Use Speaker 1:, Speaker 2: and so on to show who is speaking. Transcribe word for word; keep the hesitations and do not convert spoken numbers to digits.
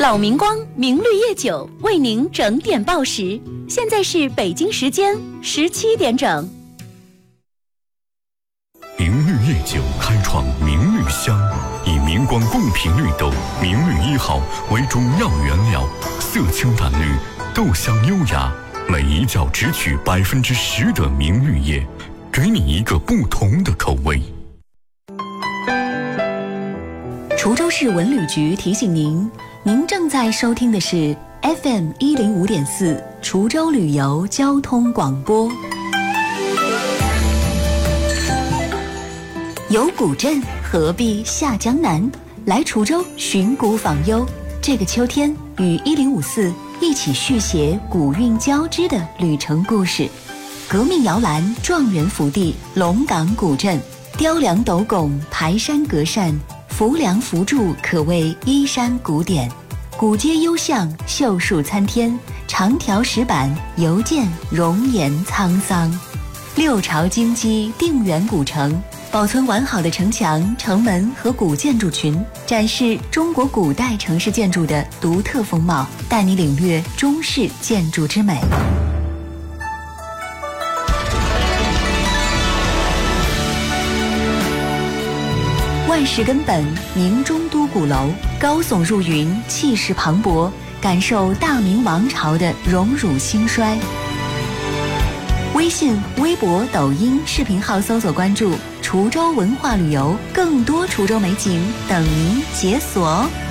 Speaker 1: 老明光明绿叶酒为您整点报时，现在是北京时间十七点整。
Speaker 2: 明绿叶酒开创明绿香，以明光贡品绿豆明绿一号为主要原料，色清淡绿，豆香优雅，每一角只取百分之十的明绿叶，给你一个不同的口味。
Speaker 1: 滁州市文旅局提醒您，您正在收听的是 F M 一零五点四滁州旅游交通广播。有古镇，何必下江南？来滁州寻古访幽，这个秋天与一零五四一起续写古韵交织的旅程故事。革命摇篮，状元福地，龙岗古镇，雕梁斗拱，排山隔扇，浮梁浮柱，可谓依山古典。古街幽巷，秀树参天，长条石板，犹见容颜沧桑。六朝金鸡，定远古城，保存完好的城墙、城门和古建筑群，展示中国古代城市建筑的独特风貌，带你领略中式建筑之美。万事根本，明中都鼓楼，高耸入云，气势磅礴，感受大明王朝的荣辱兴衰。微信、微博、抖音视频号搜索关注滁州文化旅游，更多滁州美景等您解锁哦。